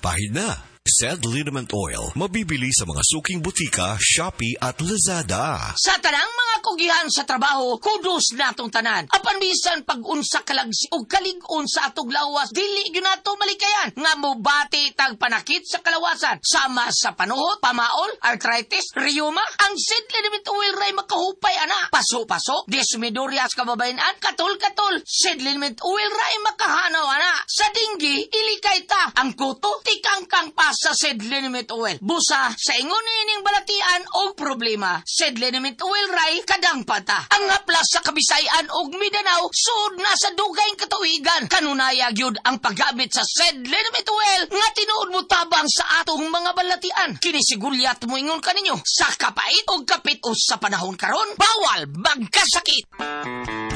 Pahid na. Zed Liniment Oil, mabibili sa mga suking butika, Shopee at Lazada. Sa tanang mga kugihan sa trabaho, kudos natong tanan. Apan bisan pag-unsa kalagsi o kalig-on sa atog lawas, dili yun nato malikayan. Nga mo bati tag panakit sa kalawasan. Sama sa panuhot, pamaol, arthritis, rheuma, ang Zed Liniment Oil ray makahupay ana. Paso-paso, desmidorias kababayan, katol-katol, Zed Liniment Oil ray makahanaw ana. Sa dinggi, ilikay ta. Ang kuto, tikangkang pa sa Zed Liniment Oil. Busa, sa ingon ining balatian o problema, Zed Liniment Oil ray kadang pata. Ang haplas sa Kabisayan o Mindanao, sud na sa dugayng katuigan. Kanunayag yun ang paggamit sa Zed Liniment Oil nga tinuod mo tabang sa atong mga balatian. Kinisigulyat mo ingon kaninyo, sa kapait o kapit o sa panahon karon, bawal magkasakit.